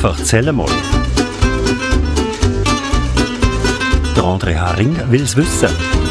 Erzähl mal. Der André Haring will es wissen.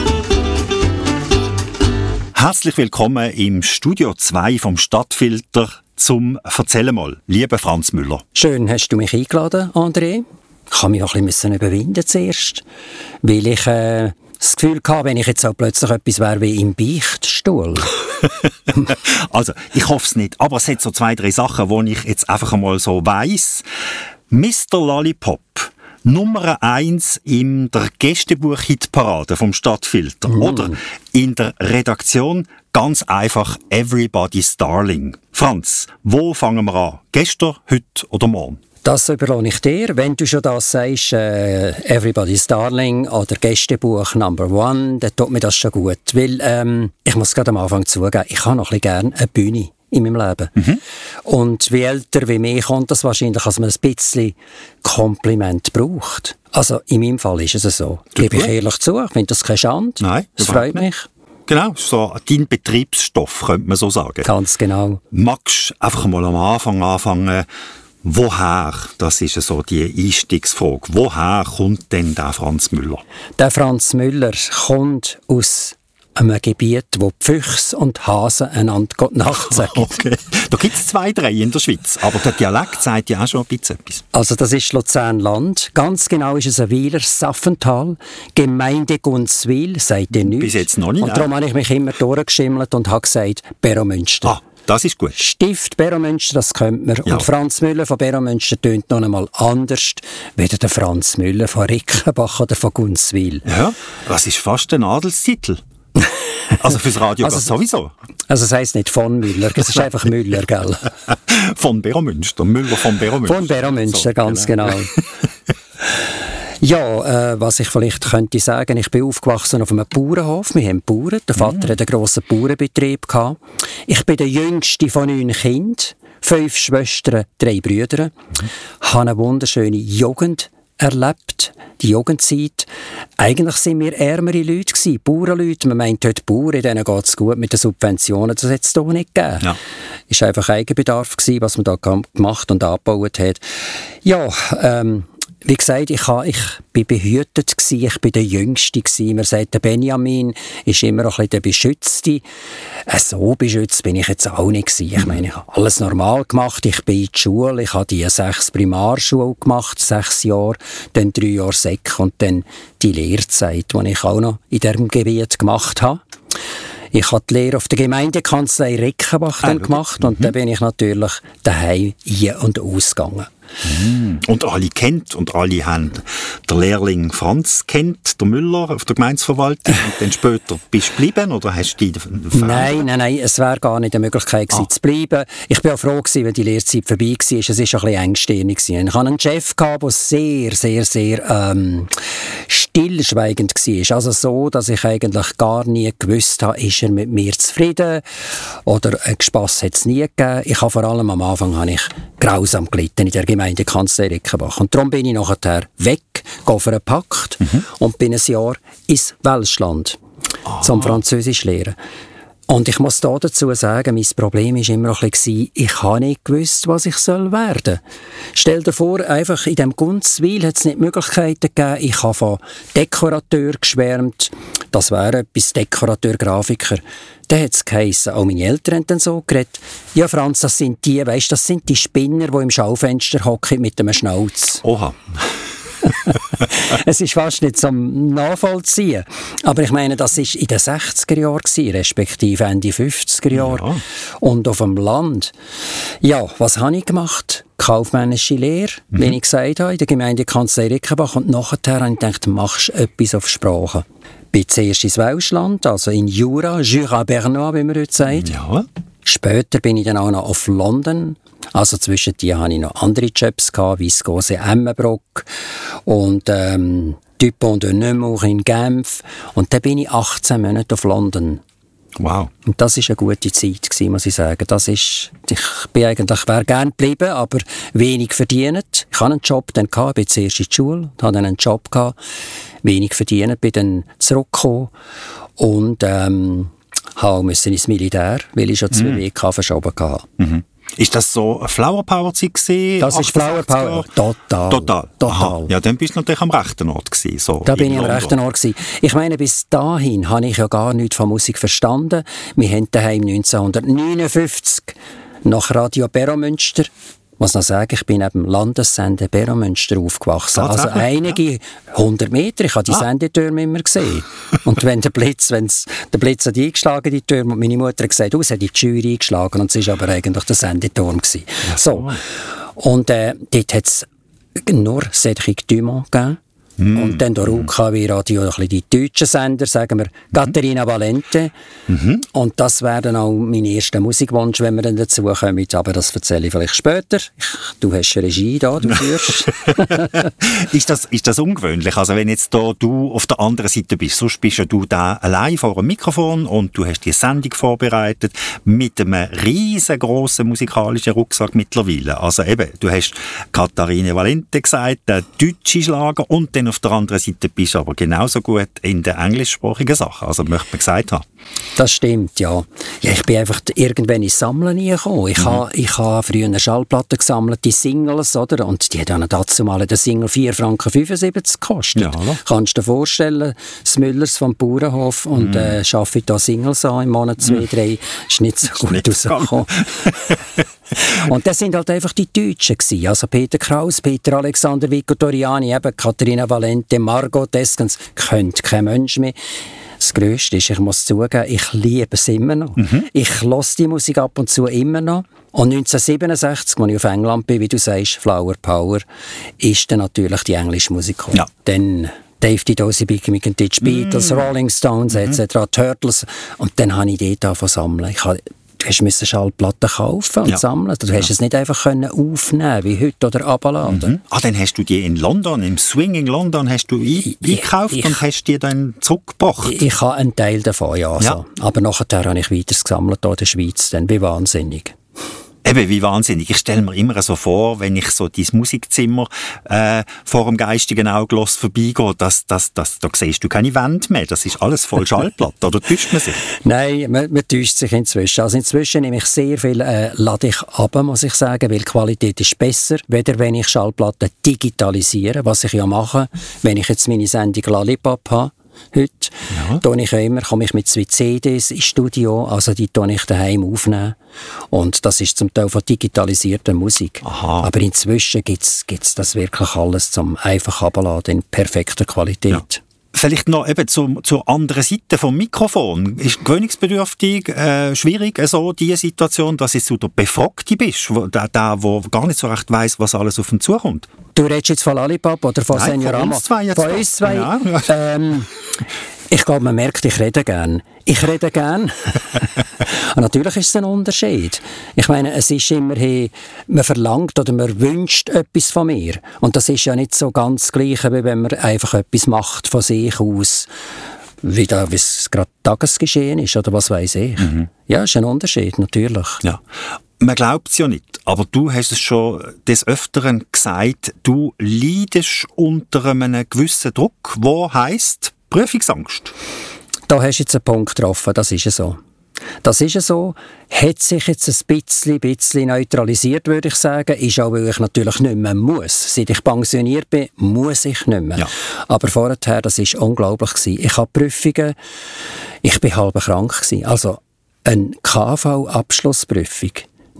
Herzlich willkommen im Studio 2 vom Stadtfilter zum «Erzähl mal», lieber Franz Müller. Schön, hast du mich eingeladen, André. Ich habe mich auch ein bisschen überwinden zuerst, weil ich das Gefühl hatte, wenn ich jetzt auch plötzlich etwas wäre wie im Beichtstuhl. Also, ich hoffe es nicht, aber es hat so 2, 3 Sachen, die ich jetzt einfach einmal so weiss. Mr. Lollipop, Nummer 1 in der Gästebuch-Hitparade vom Stadtfilter. Oder in der Redaktion ganz einfach Everybody's Darling. Franz, wo fangen wir an? Gestern, heute oder morgen? Das überlasse ich dir. Wenn du schon das sagst, Everybody's Darling oder Gästebuch Number 1, dann tut mir das schon gut. Weil, ich muss gerade am Anfang zugeben, ich habe noch ein bisschen gerne eine Bühne in meinem Leben. Und wie älter wie mehr kommt das wahrscheinlich, als man ein bisschen Kompliment braucht. Also in meinem Fall ist es so. Gebe ich ehrlich zu, ich finde das keine Schande. Nein, das freut mich. Genau, so dein Betriebsstoff, könnte man so sagen. Ganz genau. Magst du einfach mal am Anfang anfangen, woher, das ist so die Einstiegsfrage, woher kommt denn der Franz Müller? Der Franz Müller kommt aus einem Gebiet, wo die Füchse und Hasen einander Gute Nacht sagen. Okay. Da gibt es 2, 3 in der Schweiz, aber der Dialekt sagt ja auch schon ein bisschen etwas. Also das ist Luzernland. Ganz genau ist es ein Weiler Saffental. Gemeinde Gunzwil, sagt ihr nichts. Bis jetzt noch nicht. Und darum habe ich mich immer durchgeschimmelt und habe gesagt, Beromünster. Ah, das ist gut. Stift Beromünster, das kennt man. Ja. Und Franz Müller von Beromünster tönt noch einmal anders, wie der Franz Müller von Rickenbach oder von Gunzwil. Ja, das ist fast ein Adelstitel. Also fürs Radio also, sowieso. Also es heisst nicht von Müller, es ist einfach Müller, gell? Von Beromünster, Müller von Beromünster. Von Beromünster, so, ganz genau. Ja, was ich vielleicht könnte sagen, ich bin aufgewachsen auf einem Bauernhof. Wir haben Bauern. Der Vater hat einen grossen Bauernbetrieb gehabt. Ich bin der jüngste von 9 Kindern, 5 Schwestern, 3 Brüder. Habe eine wunderschöne Jugend erlebt, die Jugendzeit. Eigentlich sind wir ärmere Leute gewesen, Bauernleute. Man meint heute Bauern, denen geht es gut mit den Subventionen. Das hat es doch nicht gegeben. Ja. Es war einfach Eigenbedarf gewesen, was man da gemacht und angebaut hat. Ja, wie gesagt, ich war behütet gewesen, ich war der Jüngste gewesen. Man sagt, der Benjamin ist immer noch ein bisschen der Beschützte. So beschützt bin ich jetzt auch nicht gewesen. Ich meine, ich habe alles normal gemacht. Ich bin in die Schule, ich habe die 6 Primarschule gemacht, 6 Jahre, dann 3 Jahre Sek und dann die Lehrzeit, die ich auch noch in diesem Gebiet gemacht habe. Ich habe die Lehre auf der Gemeindekanzlei Rickenbach dann gemacht und dann bin ich natürlich daheim ein- und ausgegangen. Und alle kennt und alle haben der Lehrling Franz kennt, der Müller auf der Gemeindeverwaltung und dann später bist du geblieben oder hast du die Nein, es wäre gar nicht eine Möglichkeit gewesen, zu bleiben. Ich war auch froh gewesen, wenn die Lehrzeit vorbei war. Es war ein bisschen engstirnig. Ich hatte einen Chef, der sehr, sehr, sehr stillschweigend war. Also so, dass ich eigentlich gar nie gewusst habe, ist er mit mir zufrieden oder Spass hat es nie gegeben. Ich habe vor allem am Anfang grausam gelitten in der Gemeindekanzlei Rickenbach. Und darum bin ich nachher weg, gehe für einen Pakt und bin ein Jahr ins Welschland zum Französisch lernen. Und ich muss da dazu sagen, mein Problem war immer noch ein bisschen, ich habe nicht gewusst, was ich werden soll. Stell dir vor, einfach in diesem Gunzwil hat es nicht Möglichkeiten gegeben. Ich habe von Dekorateur geschwärmt. Das wäre etwas, Dekorateur, Grafiker. Dann hat es geheissen, auch meine Eltern haben dann so geredet. Ja, Franz, das sind die Spinner, die im Schaufenster hocken mit einem Schnauz. Oha. Es ist fast nicht zum Nachvollziehen. Aber ich meine, das war in den 60er Jahren, respektive Ende 50er Jahre. Ja. Und auf dem Land. Ja, was habe ich gemacht? Kaufmännische Lehre, wie ich gesagt habe, in der Gemeindekanzlei Rickenbach. Und nachher habe ich gedacht, machst du etwas auf Sprache. Ich bin zuerst ins Welschland, also in Jura Bernois, wie man heute sagt. Ja. Später bin ich dann auch noch auf London. Also zwischen die hatte ich noch andere Jobs gehabt, Viscose Emmenbrock und Dupont de Nemours in Genf. Und dann bin ich 18 Monate auf London. Wow. Und das war eine gute Zeit gewesen, muss ich sagen. Ich wäre gerne geblieben, aber wenig verdient. Ich hatte einen Job dann gehabt, bin zuerst in die Schule, hatte dann einen Job gehabt, wenig verdient, bin dann zurückgekommen und musste ins Militär, weil ich schon 2 Wege verschoben hatte. Ist das so eine Flower Power Zeit gewesen? Das ist Flower Power. Total. Aha. Ja, dann bist du natürlich am rechten Ort gewesen. So da bin ich am rechten Ort gewesen. Ich meine, bis dahin habe ich ja gar nichts von Musik verstanden. Wir haben daheim 1959 nach Radio Beromünster, ich muss noch sagen, ich bin neben dem Landessender Beromünster aufgewachsen. Also einige 100 Meter, ich habe die Sendetürme immer gesehen. Und wenn der Blitz hat eingeschlagen, die Türme, und meine Mutter hat gesagt, es hat die Jury eingeschlagen, und es war aber eigentlich der Sendeturm gewesen. Ja. So. Und dort hat es nur Cédric Dumont gegeben. Und dann der UKW-Radio, ein bisschen die deutschen Sender, sagen wir, Caterina Valente. Und das wäre dann auch mein erster Musikwunsch, wenn wir dann dazu kommen. Aber das erzähle ich vielleicht später. Du hast Regie da, du führst. Ist das ungewöhnlich? Also wenn jetzt da du auf der anderen Seite bist, sonst bist ja du da allein vor einem Mikrofon und du hast die Sendung vorbereitet mit einem riesengroßen musikalischen Rucksack mittlerweile. Also eben, du hast Caterina Valente gesagt, der deutsche Schlager, und dann auf der anderen Seite bist du aber genauso gut in den englischsprachigen Sachen, also möchte man gesagt haben. Das stimmt, ja. Ich bin einfach irgendwann ins Sammeln gekommen. Ich habe früher eine Schallplatte gesammelt, die Singles, oder? Und die haben dazu mal den Single 4,75 Franken gekostet. Ja, kannst du dir vorstellen, das Müllers vom Bauernhof und schaffe ich da Singles an im Monat 2, 3. Ist nicht so gut rausgekommen. Und das sind halt einfach die Deutschen gewesen. Also Peter Kraus, Peter Alexander, Vico Toriani, eben Caterina Valente, Margot Deskens, kennt kein Mensch mehr. Das Grösste ist, ich muss zugeben, ich liebe es immer noch. Ich höre die Musik ab und zu immer noch. Und 1967, als ich auf England bin, wie du sagst, Flower Power, ist dann natürlich die englische Musik gekommen. Ja. Dann Dave Di Dozy, Biggie Mick and Ditch, Beatles, Rolling Stones etc., Turtles. Und dann habe ich dort angefangen zu sammeln. Du musst Schallplatten kaufen und sammeln. Du hast es nicht einfach aufnehmen wie heute oder runterladen. Dann hast du die in London, im Swing in London, hast du eingekauft und hast die dann zurückgebracht? Ich habe einen Teil davon, ja. So. Aber nachher habe ich weiter gesammelt hier in der Schweiz, dann wie wahnsinnig. Eben, wie wahnsinnig. Ich stelle mir immer so vor, wenn ich so dein Musikzimmer vor dem geistigen Auge vorbeigehe, da siehst du keine Wände mehr. Das ist alles voll Schallplatte. Oder täuscht man sich? Nein, man täuscht sich inzwischen. Also inzwischen nehme ich sehr viel, lade ich ab, muss ich sagen, weil die Qualität ist besser, weder wenn ich Schallplatten digitalisiere, was ich ja mache, wenn ich jetzt meine Sendung Lollipop habe. Heute komme ich mit 2 CDs ins Studio, also die tue ich daheim aufnehmen. Und das ist zum Teil von digitalisierter Musik. Aha. Aber inzwischen gibt's das wirklich alles zum einfach abladen in perfekter Qualität. Ja. Vielleicht noch eben zur anderen Seite vom Mikrofon. Ist gewöhnungsbedürftig, schwierig, so die Situation, dass du der Befragte bist, der gar nicht so recht weiss, was alles auf ihn zukommt? Du redest jetzt von Lollipop oder von Senorama? Von uns zwei. Ja. Ich glaube, man merkt, ich rede gern. Und natürlich ist es ein Unterschied. Ich meine, es ist immerhin, man verlangt oder man wünscht etwas von mir. Und das ist ja nicht so ganz das Gleiche, wie wenn man einfach etwas macht von sich aus, wie es gerade Tagesgeschehen ist oder was weiss ich. Ja, ist ein Unterschied, natürlich. Ja. Man glaubt es ja nicht, aber du hast es schon des Öfteren gesagt, du leidest unter einem gewissen Druck, der heisst Prüfungsangst. Da hast du jetzt einen Punkt getroffen, das ist so. Das ist so, hat sich jetzt ein bisschen neutralisiert, würde ich sagen. Ist auch, weil ich natürlich nicht mehr muss. Seit ich pensioniert bin, muss ich nicht mehr. Ja. Aber vorher, das war unglaublich gewesen. Ich habe Prüfungen, ich war halb krank gewesen. Also eine KV-Abschlussprüfung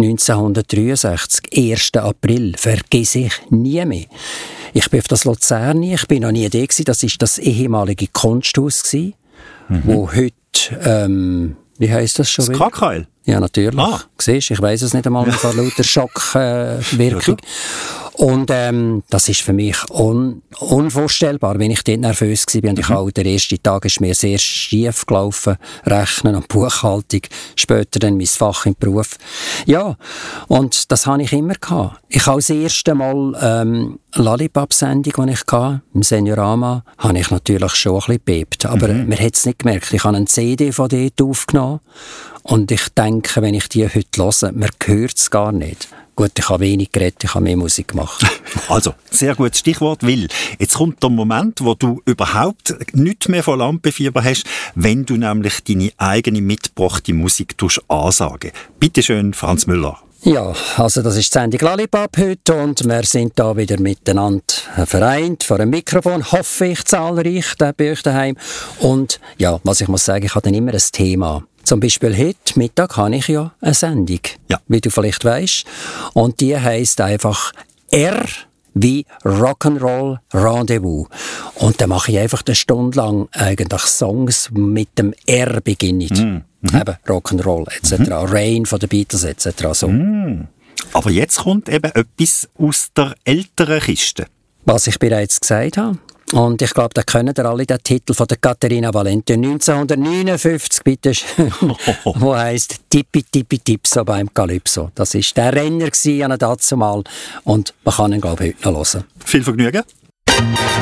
1963, 1. April, vergesse ich nie mehr. Ich bin auf das Luzern, ich bin noch nie da gewesen. Das war das ehemalige Kunsthaus gewesen, wo heute, wie heisst das schon wieder? Das Krakeil? Ja, natürlich. Siehst, ich weiss es nicht einmal von lauter Schockwirkung. Und das ist für mich unvorstellbar, wenn ich dort nervös war. Und ich auch, der erste Tag ist mir sehr schief gelaufen, Rechnen und Buchhaltung, später dann mein Fach im Beruf. Ja, und das habe ich immer gehabt. Ich habe das erste Mal Lollipop-Sendung, die ich hatte, im Senorama, habe ich natürlich schon ein bisschen gebebt. Aber man hat es nicht gemerkt. Ich habe eine CD von dort aufgenommen und ich denke, wenn ich die heute höre, man hört es gar nicht. Gut, ich habe wenig geredet, ich habe mehr Musik gemacht. Also, sehr gutes Stichwort, weil jetzt kommt der Moment, wo du überhaupt nichts mehr von Lampenfieber hast, wenn du nämlich deine eigene mitgebrachte Musik ansagen. Bitte schön, Franz Müller. Ja, also das ist die Sendung Lollipop heute und wir sind da wieder miteinander vereint vor einem Mikrofon, hoffe ich, zahlreich bei euch daheim. Und ja, was ich muss sagen, ich habe dann immer ein Thema. Zum Beispiel heute Mittag habe ich ja eine Sendung, wie du vielleicht weisst. Und die heisst einfach R wie Rock'n'Roll Rendezvous. Und dann mache ich einfach eine Stunde lang eigentlich Songs mit dem R beginnen. Eben Rock'n'Roll etc. Rain von den Beatles etc. So. Aber jetzt kommt eben etwas aus der älteren Kiste. Was ich bereits gesagt habe. Und ich glaube, da können ihr alle den Titel von der Caterina Valente 1959, bitte, wo heisst Tippi Tippi Tipso beim Calypso. Das war der Renner an dazumal und man kann ihn, glaube ich, heute noch hören. Viel Vergnügen.